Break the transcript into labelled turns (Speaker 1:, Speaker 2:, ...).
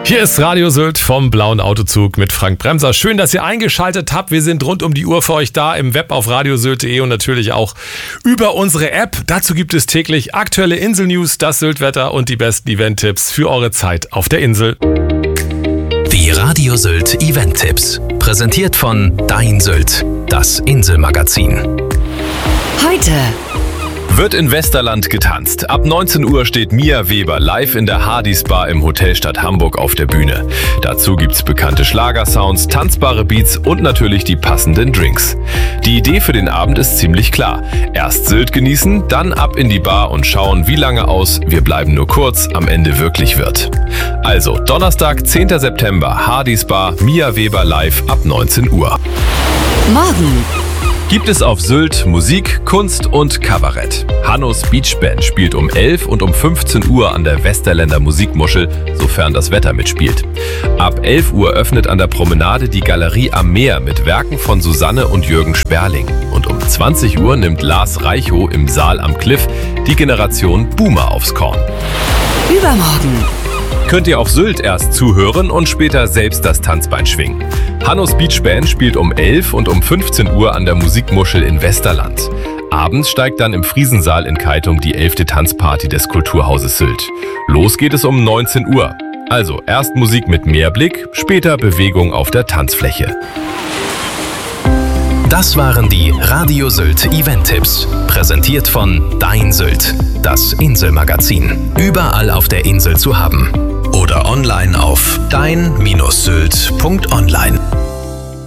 Speaker 1: Hier ist Radio Sylt vom Blauen Autozug mit Frank Bremser. Schön, dass ihr eingeschaltet habt. Wir sind rund um die Uhr für euch da im Web auf radiosylt.de und natürlich auch über unsere App. Dazu gibt es täglich aktuelle Insel-News, das Sylt-Wetter und die besten Event-Tipps für eure Zeit auf der Insel.
Speaker 2: Die Radio Sylt Event-Tipps. Präsentiert von Dein Sylt, das Inselmagazin.
Speaker 3: Heute
Speaker 4: wird in Westerland getanzt. Ab 19 Uhr steht Mia Weber live in der Hardys Bar im Hotelstadt Hamburg auf der Bühne. Dazu gibt's bekannte Schlagersounds, tanzbare Beats und natürlich die passenden Drinks. Die Idee für den Abend ist ziemlich klar. Erst Sylt genießen, dann ab in die Bar und schauen, wie lange aus Wir bleiben nur kurz am Ende wirklich wird. Also Donnerstag, 10. September, Hardys Bar, Mia Weber live ab 19 Uhr.
Speaker 3: morgen
Speaker 4: Gibt es auf Sylt Musik, Kunst und Kabarett. Hannos Beach Band spielt um 11 und um 15 Uhr an der Westerländer Musikmuschel, sofern das Wetter mitspielt. Ab 11 Uhr öffnet an der Promenade die Galerie am Meer mit Werken von Susanne und Jürgen Sperling. Und um 20 Uhr nimmt Lars Reichow im Saal am Cliff die Generation Boomer aufs Korn.
Speaker 3: übermorgen,
Speaker 4: Könnt ihr auf Sylt erst zuhören und später selbst das Tanzbein schwingen. Hannos Beach Band spielt um 11 und um 15 Uhr an der Musikmuschel in Westerland. Abends steigt dann im Friesensaal in Keitum die 11. Tanzparty des Kulturhauses Sylt. Los geht es um 19 Uhr. Also erst Musik mit Meerblick, später Bewegung auf der Tanzfläche.
Speaker 2: Das waren die Radio Sylt Event-Tipps. Präsentiert von Dein Sylt, das Inselmagazin. Überall auf der Insel zu haben. Oder online auf dein-sylt.online.